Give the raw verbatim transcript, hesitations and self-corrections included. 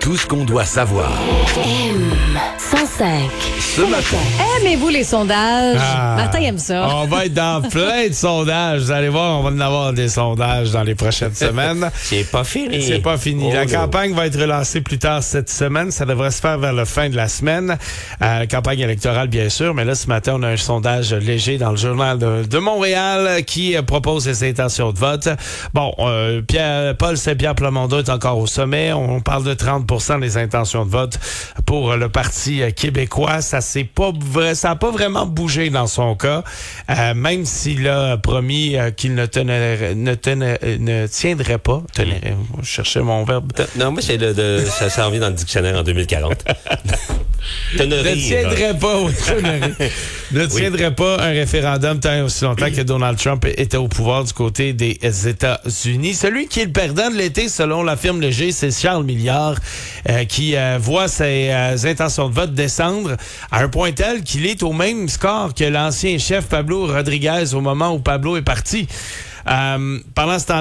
Tout ce qu'on doit savoir. M cent cinq. Ce matin. Aimez-vous les sondages? Ah. Martin aime ça. On va être dans plein de sondages. Vous allez voir, on va en avoir des sondages dans les prochaines semaines. C'est pas fini. C'est pas fini. Oh la non. campagne va être relancée plus tard cette semaine. Ça devrait se faire vers la fin de la semaine. Euh, campagne électorale, bien sûr. Mais là, ce matin, on a un sondage léger dans le Journal de, de Montréal qui euh, propose ses intentions de vote. Bon, euh, Pierre, Paul Saint-Pierre Plamondon est encore au sommet. On parle de trente pour cent des intentions de vote pour le Parti euh, québécois. Ça c'est pas vrai, ça a pas vraiment bougé dans son cas. Euh, même s'il a promis euh, qu'il ne tenait, ne tenait, euh, ne tiendrait pas. Tenait, je cherchais mon verbe. Non, moi, c'est le, de, ça s'en vient dans le dictionnaire en deux mille quarante. Ne tiendrait pas, oui, ne tiendrait pas un référendum tant et aussi longtemps que Donald Trump était au pouvoir du côté des États-Unis. Celui qui est le perdant de l'été, selon la firme Léger, c'est Charles Milliard, euh, qui euh, voit ses euh, intentions de vote descendre à un point tel qu'il est au même score que l'ancien chef Pablo Rodriguez au moment où Pablo est parti. Euh, pendant ce temps